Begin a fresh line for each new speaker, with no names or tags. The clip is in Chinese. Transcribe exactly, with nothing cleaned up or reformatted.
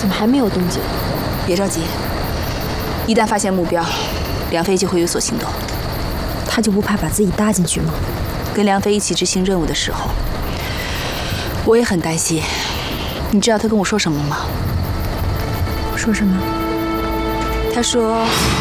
怎么还没有动静？
别着急，一旦发现目标，梁飞就会有所行动。
他就不怕把自己搭进去吗？
跟梁飞一起执行任务的时候，我也很担心。你知道他跟我说什么吗？
说什么？
他说